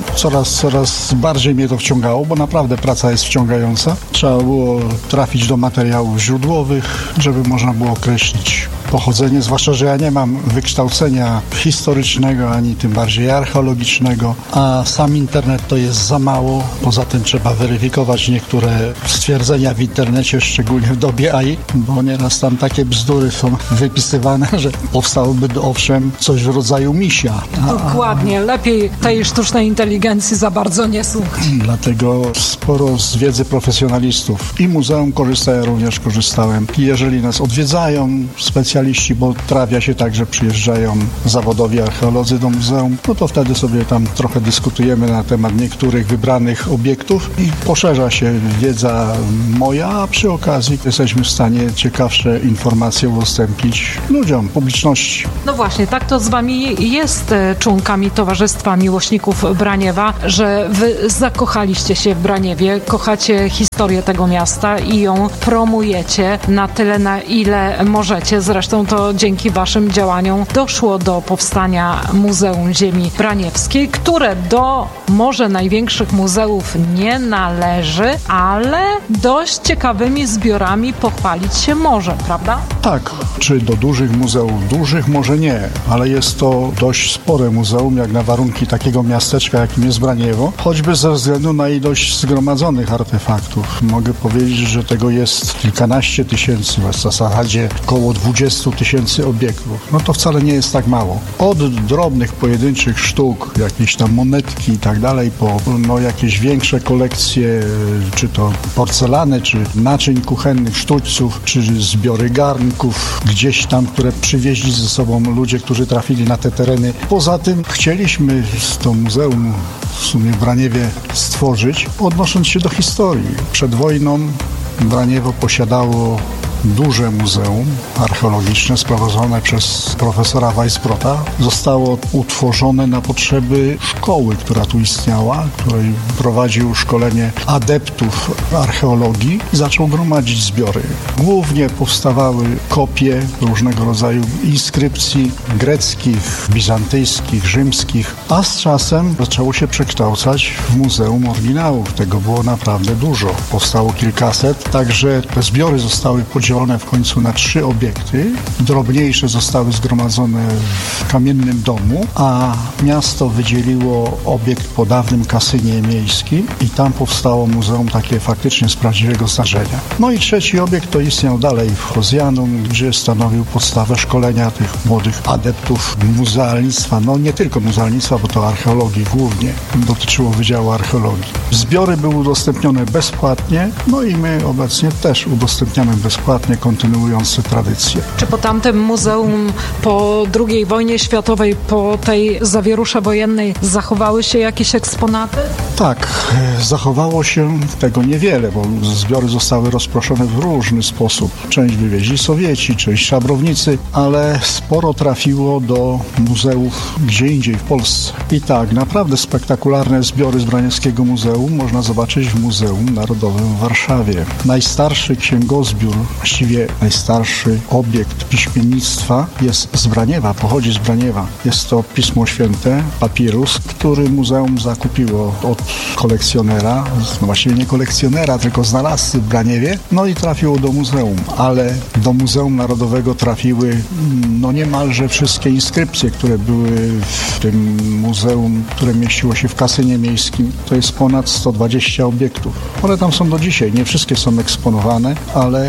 coraz bardziej mnie to wciągało, bo naprawdę praca jest wciągająca. Trzeba było trafić do materiałów źródłowych, żeby można było określić pochodzenie, zwłaszcza, że ja nie mam wykształcenia historycznego, ani tym bardziej archeologicznego, a sam internet to jest za mało. Poza tym trzeba weryfikować niektóre stwierdzenia w internecie, szczególnie w dobie AI, bo nieraz tam takie bzdury są wypisywane, że powstałoby owszem coś w rodzaju misia. Dokładnie, lepiej tej sztucznej inteligencji za bardzo nie słuchać. Dlatego sporo z wiedzy profesjonalistów i muzeum korzysta, ja również korzystałem. I jeżeli nas odwiedzają specjaliści, bo trafia się tak, że przyjeżdżają zawodowi archeolodzy do muzeum, no to wtedy sobie tam trochę dyskutujemy na temat niektórych wybranych obiektów i poszerza się wiedza moja, a przy okazji jesteśmy w stanie ciekawsze informacje udostępnić ludziom, publiczności. No właśnie, tak to z wami jest, członkami Towarzystwa Miłośników Braniewa, że wy zakochaliście się w Braniewie, kochacie historię tego miasta i ją promujecie na tyle, na ile możecie. Zresztą to dzięki waszym działaniom doszło do powstania Muzeum Ziemi Braniewskiej, które do może największych muzeów nie należy, ale dość ciekawymi zbiorami pochwalić się może, prawda? Tak. Czy do dużych muzeów? Dużych może nie, ale jest to dość spore muzeum, jak na warunki takiego miasteczka, jakim jest Braniewo, choćby ze względu na ilość zgromadzonych artefaktów. Mogę powiedzieć, że tego jest kilkanaście tysięcy, w zasadzie około 20 tysięcy obiektów. No to wcale nie jest tak mało. Od drobnych, pojedynczych sztuk, jakieś tam monetki i tak dalej, po jakieś większe kolekcje, czy to porcelany, czy naczyń kuchennych, sztućców, czy zbiory garnków, gdzieś tam, które przywieźli ze sobą ludzie, którzy trafili na te tereny. Poza tym chcieliśmy to muzeum w sumie w Braniewie stworzyć, odnosząc się do historii. Przed wojną Braniewo posiadało duże muzeum archeologiczne sprowadzone przez profesora Weissbrota. Zostało utworzone na potrzeby szkoły, która tu istniała, której prowadził szkolenie adeptów archeologii i zaczął gromadzić zbiory. Głównie powstawały kopie różnego rodzaju inskrypcji greckich, bizantyjskich, rzymskich, a z czasem zaczęło się przekształcać w muzeum oryginałów. Tego było naprawdę dużo. Powstało kilkaset, także te zbiory zostały podzielone w końcu na 3 obiekty. Drobniejsze zostały zgromadzone w kamiennym domu, a miasto wydzieliło obiekt po dawnym kasynie miejskim i tam powstało muzeum takie faktycznie z prawdziwego zdarzenia. No i 3. obiekt to istniał dalej w Hozjanum, gdzie stanowił podstawę szkolenia tych młodych adeptów muzealnictwa. No nie tylko muzealnictwa, bo to archeologii głównie. Dotyczyło Wydziału Archeologii. Zbiory były udostępnione bezpłatnie, no i my obecnie też udostępniamy bezpłatnie, kontynuując tę tradycję. Czy po tamtym muzeum po II wojnie światowej, po tej zawierusze wojennej zachowały się jakieś eksponaty? Tak, zachowało się tego niewiele, bo zbiory zostały rozproszone w różny sposób. Część wywieźli Sowieci, część szabrownicy, ale sporo trafiło do muzeów gdzie indziej w Polsce. I tak, naprawdę spektakularne zbiory z Braniewskiego Muzeum można zobaczyć w Muzeum Narodowym w Warszawie. Najstarszy księgozbiór, właściwie najstarszy obiekt piśmiennictwa jest z Braniewa, pochodzi z Braniewa. Jest to Pismo Święte, papirus, który muzeum zakupiło od kolekcjonera, no właściwie nie kolekcjonera, tylko znalazcy w Braniewie, no i trafiło do muzeum, ale do Muzeum Narodowego trafiły niemalże wszystkie inskrypcje, które były w tym muzeum, które mieściło się w kasynie miejskim. To jest ponad 120 obiektów. One tam są do dzisiaj, nie wszystkie są eksponowane, ale sporo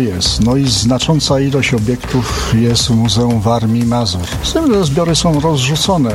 jest. No i znacząca ilość obiektów jest w Muzeum Warmii i Mazur. Z tym, że zbiory są rozrzucone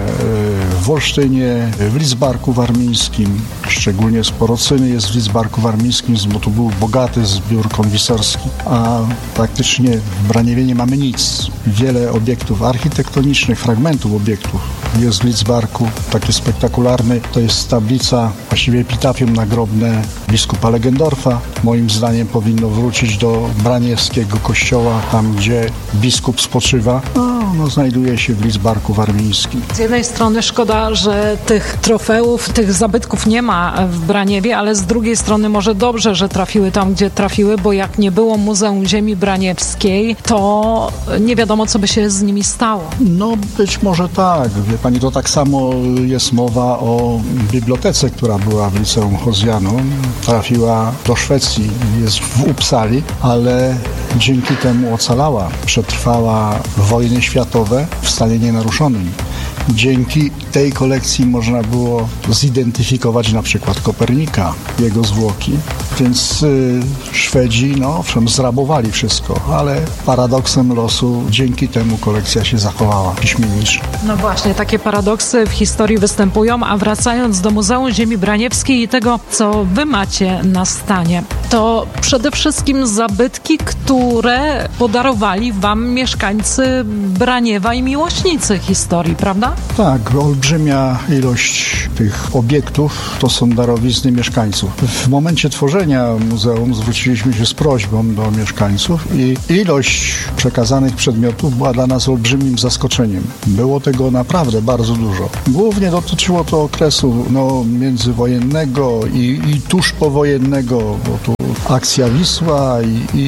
w Olsztynie, w Lidzbarku Warmińskim, szczególnie Sporocyny jest w Lidzbarku Warmińskim, bo tu był bogaty zbiór konwisorski, a praktycznie w Braniewie nie mamy nic. Wiele obiektów architektonicznych, fragmentów obiektów jest w Lidzbarku. Taki spektakularny to jest tablica, właściwie epitafium nagrobne biskupa Legendorfa. Moim zdaniem powinno wrócić do braniewskiego kościoła, tam gdzie biskup spoczywa. No, znajduje się w Lidzbarku Warmińskim. Z jednej strony szkoda, że tych trofeów, tych zabytków nie ma w Braniewie, ale z drugiej strony może dobrze, że trafiły tam, gdzie trafiły, bo jak nie było Muzeum Ziemi Braniewskiej, to nie wiadomo, co by się z nimi stało. No być może tak. Wie pani, to tak samo jest mowa o bibliotece, która była w Liceum Hozjanum. Trafiła do Szwecji, jest w Uppsali, ale dzięki temu ocalała. Przetrwała wojny światowe w stanie nienaruszonym. Dzięki tej kolekcji można było zidentyfikować na przykład Kopernika, jego zwłoki. Więc Szwedzi, no owszem, zrabowali wszystko, ale paradoksem losu dzięki temu kolekcja się zachowała piśmienniczo. No właśnie, takie paradoksy w historii występują, a wracając do Muzeum Ziemi Braniewskiej i tego, co wy macie na stanie, to przede wszystkim zabytki, które podarowali wam mieszkańcy Braniewa i miłośnicy historii, prawda? Tak, olbrzymia ilość tych obiektów to są darowizny mieszkańców. W momencie tworzenia muzeum zwróciliśmy się z prośbą do mieszkańców i ilość przekazanych przedmiotów była dla nas olbrzymim zaskoczeniem. Było tego naprawdę bardzo dużo. Głównie dotyczyło to okresu międzywojennego i tuż powojennego, bo tu akcja Wisła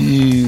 i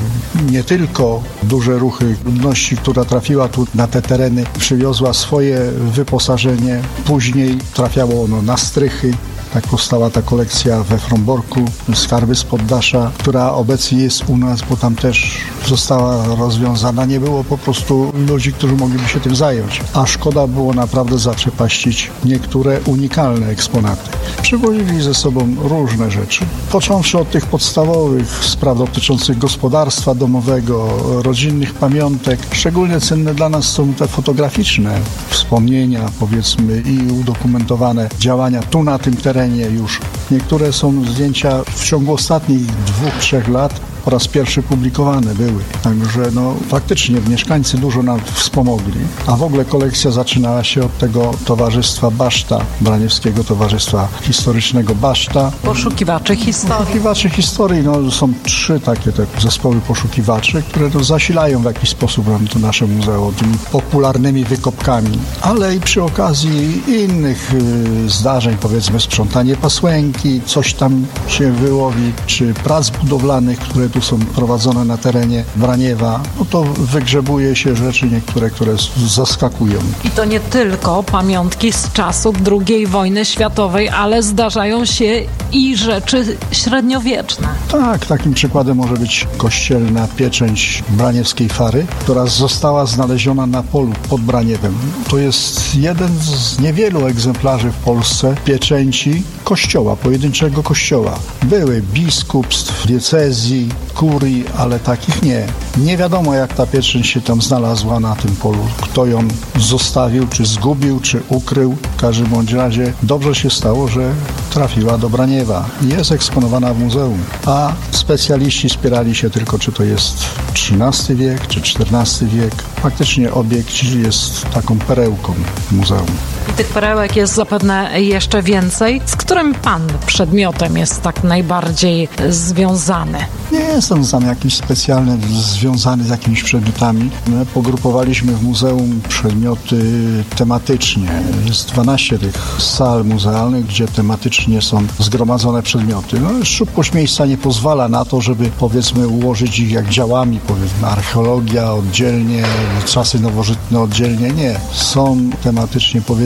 nie tylko duże ruchy ludności, która trafiła tu na te tereny, przywiozła swoje wyposażenie. Później trafiało ono na strychy. Tak powstała ta kolekcja we Fromborku, Skarby z Poddasza, która obecnie jest u nas, bo tam też została rozwiązana. Nie było po prostu ludzi, którzy mogliby się tym zająć. A szkoda było naprawdę zaprzepaścić niektóre unikalne eksponaty. Przywozili ze sobą różne rzeczy. Począwszy od tych podstawowych spraw dotyczących gospodarstwa domowego, rodzinnych pamiątek. Szczególnie cenne dla nas są te fotograficzne wspomnienia, powiedzmy, i udokumentowane działania tu na tym terenie już. Niektóre są zdjęcia w ciągu ostatnich 2-3 lat po raz pierwszy publikowane były. Także faktycznie mieszkańcy dużo nam wspomogli. A w ogóle kolekcja zaczynała się od tego towarzystwa Baszta, Braniewskiego Towarzystwa Historycznego Baszta. Poszukiwaczy historii. Poszukiwaczy historii, są 3 takie te zespoły poszukiwaczy, które zasilają w jakiś sposób to nasze muzeum tymi popularnymi wykopkami. Ale i przy okazji innych zdarzeń, powiedzmy sprzątanie pasłęki, coś tam się wyłowi, czy prac budowlanych, które tu są prowadzone na terenie Braniewa, to wygrzebuje się rzeczy niektóre, które zaskakują. I to nie tylko pamiątki z czasów II wojny światowej, ale zdarzają się i rzeczy średniowieczne. Tak, takim przykładem może być kościelna pieczęć braniewskiej fary, która została znaleziona na polu pod Braniewem. To jest jeden z niewielu egzemplarzy w Polsce pieczęci kościoła, pojedynczego kościoła. Były biskupstw, diecezji, kurii, ale takich nie. Nie wiadomo, jak ta pieczęć się tam znalazła na tym polu. Kto ją zostawił, czy zgubił, czy ukrył. W każdym bądź razie dobrze się stało, że trafiła do Braniewa. Jest eksponowana w muzeum. A specjaliści spierali się tylko, czy to jest XIII wiek, czy XIV wiek. Faktycznie obiekt jest taką perełką muzeum. I tych perełek jest zapewne jeszcze więcej. Z którym pan przedmiotem jest tak najbardziej związany? Nie jestem tam jakiś specjalny związany z jakimiś przedmiotami. My pogrupowaliśmy w muzeum przedmioty tematycznie. Jest 12 tych sal muzealnych, gdzie tematycznie są zgromadzone przedmioty. Szczupłość miejsca nie pozwala na to, żeby powiedzmy ułożyć ich jak działami, powiedzmy archeologia oddzielnie, czasy nowożytne oddzielnie. Nie. Są tematycznie powiedzmy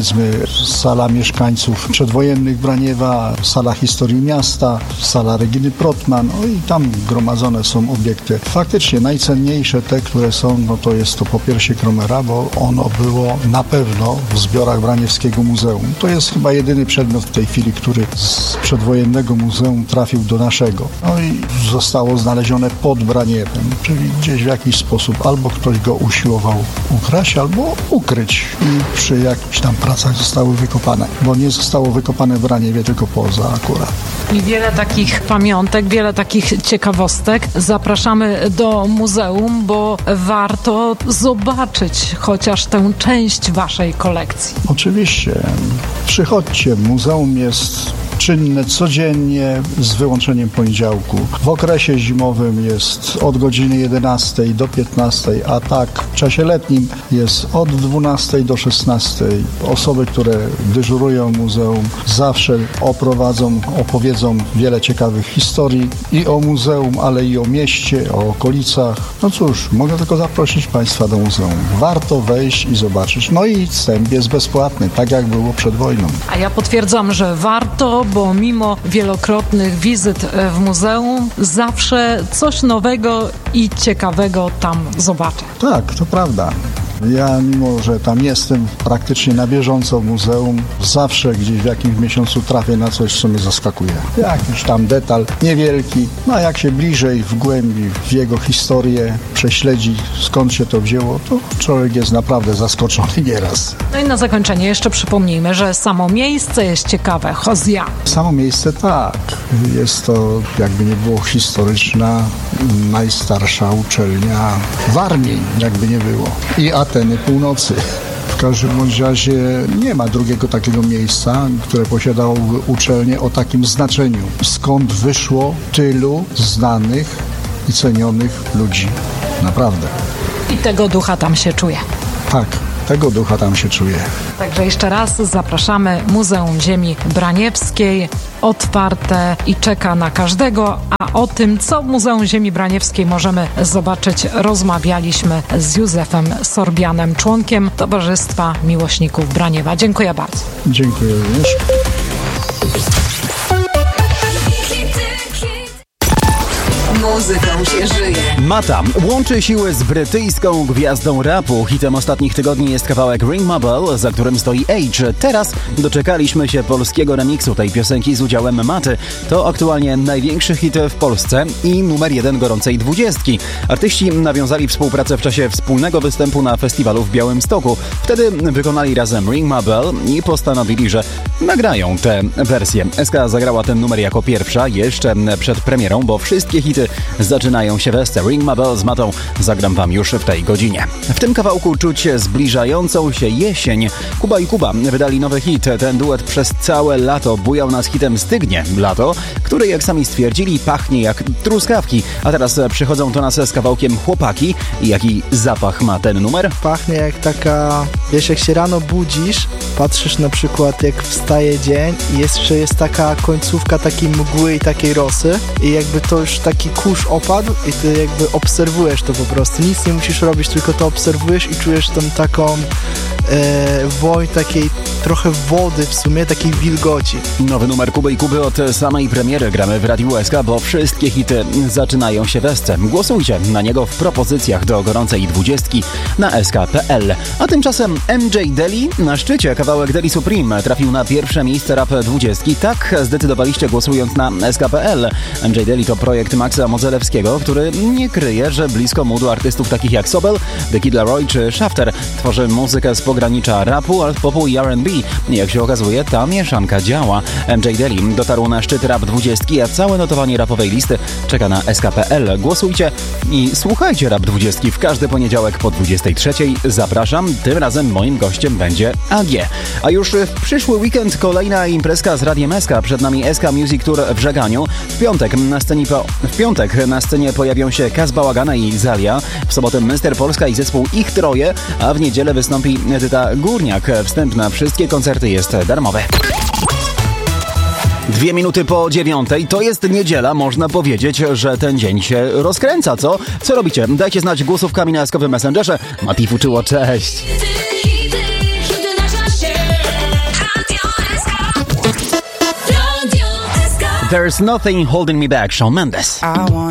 powiedzmy sala mieszkańców przedwojennych Braniewa, sala historii miasta, sala Reginy Protman, no i tam gromadzone są obiekty. Faktycznie najcenniejsze te, które są, no to jest to Popiersie Kromera, bo ono było na pewno w zbiorach Braniewskiego Muzeum. To jest chyba jedyny przedmiot w tej chwili, który z przedwojennego muzeum trafił do naszego. No i zostało znalezione pod Braniewem, czyli gdzieś w jakiś sposób albo ktoś go usiłował ukraść, albo ukryć i przy jakichś tam pracach zostały wykopane, bo nie zostało wykopane w Braniewie, tylko poza akurat. I wiele takich pamiątek, wiele takich ciekawostek. Zapraszamy do muzeum, bo warto zobaczyć chociaż tę część waszej kolekcji. Oczywiście. Przychodźcie. Muzeum jest czynne codziennie z wyłączeniem poniedziałku. W okresie zimowym jest od godziny 11 do 15, a tak w czasie letnim jest od 12 do 16. Osoby, które dyżurują muzeum, zawsze opowiedzą wiele ciekawych historii i o muzeum, ale i o mieście, o okolicach. No cóż, mogę tylko zaprosić Państwa do muzeum. Warto wejść i zobaczyć. No i wstęp jest bezpłatny, tak jak było przed wojną. A ja potwierdzam, że warto, bo mimo wielokrotnych wizyt w muzeum zawsze coś nowego i ciekawego tam zobaczę. Tak, to prawda. Ja, mimo że tam jestem praktycznie na bieżąco w muzeum, zawsze gdzieś w jakimś miesiącu trafię na coś, co mnie zaskakuje. Jakiś tam detal niewielki, no a jak się bliżej w głębi, w jego historię prześledzi, skąd się to wzięło, to człowiek jest naprawdę zaskoczony nieraz. No i na zakończenie jeszcze przypomnijmy, że samo miejsce jest ciekawe. Hozja. Samo miejsce tak. Jest to, jakby nie było, historyczna, najstarsza uczelnia w Armii, jakby nie było. I Ateny Północy. W każdym bądź razie nie ma drugiego takiego miejsca, które posiadałoby uczelnię o takim znaczeniu. Skąd wyszło tylu znanych i cenionych ludzi. Naprawdę. I tego ducha tam się czuje. Tak. Tego ducha tam się czuje. Także jeszcze raz zapraszamy. Muzeum Ziemi Braniewskiej otwarte i czeka na każdego, a o tym, co w Muzeum Ziemi Braniewskiej możemy zobaczyć, rozmawialiśmy z Józefem Sorbianem, członkiem Towarzystwa Miłośników Braniewa. Dziękuję bardzo. Dziękuję również. Muzyką się żyje. Mata łączy siły z brytyjską gwiazdą rapu. Hitem ostatnich tygodni jest kawałek Ring My Bell, za którym stoi Age. Teraz doczekaliśmy się polskiego remiksu tej piosenki z udziałem Maty. To aktualnie największy hit w Polsce i numer 1 gorącej 20. Artyści nawiązali współpracę w czasie wspólnego występu na festiwalu w Białymstoku. Wtedy wykonali razem Ring My Bell i postanowili, że nagrają tę wersję. SK zagrała ten numer jako pierwsza, jeszcze przed premierą, bo wszystkie hity zaczynają się we Ring My Bell z Matą zagram wam już w tej godzinie. W tym kawałku czuć zbliżającą się jesień. Kuba i Kuba wydali nowy hit. Ten duet przez całe lato bujał nas hitem Stygnie Lato, który, jak sami stwierdzili, pachnie jak truskawki. A teraz przychodzą do nas z kawałkiem Chłopaki. I jaki zapach ma ten numer? Pachnie jak taka, wiesz, jak się rano budzisz, patrzysz na przykład jak wstaje dzień i jeszcze jest taka końcówka takiej mgły i takiej rosy i jakby to już taki kurz opadł i ty jakby obserwujesz to po prostu. Nic nie musisz robić, tylko to obserwujesz i czujesz tą taką woń takiej trochę wody w sumie, takiej wilgoci. Nowy numer Kuby i Kuby od samej premiery gramy w Radiu SK, bo wszystkie hity zaczynają się we SC. Głosujcie na niego w propozycjach do gorącej 20 na sk.pl. A tymczasem MJ Deli na szczycie. Kawałek Deli Supreme trafił na pierwsze miejsce Rap 20. Tak zdecydowaliście, głosując na sk.pl. MJ Deli to projekt Maxa Modzelewskiego, który nie kryje, że blisko mu do artystów takich jak Sobel, The Kid Laroi czy Shafter. Tworzy muzykę z pogranicza rapu, alt-popu i R&B. Jak się okazuje, ta mieszanka działa. MJ Deli dotarł na szczyt Rap 20, a całe notowanie rapowej listy czeka na sk.pl. Głosujcie i słuchajcie Rap 20 w każdy poniedziałek po 23. Zapraszam. Tym razem moim gościem będzie AG. A już w przyszły weekend kolejna imprezka z Radiem SK. Przed nami SK Music Tour w Żeganiu. W piątek na scenie pojawią się Kaz Bałagana i Zalia. W sobotę Mr. Polska i zespół Ich Troje, a w niedzielę wystąpi Edyta Górniak. Wstęp na wszystkie koncerty jest darmowy. 2 minuty po 9. To jest niedziela. Można powiedzieć, że ten dzień się rozkręca, co? Co robicie? Dajcie znać głosówkami na eskowym Messengerze. Mati Fuczyło, cześć! There's Nothing Holding Me Back, Shawn Mendes.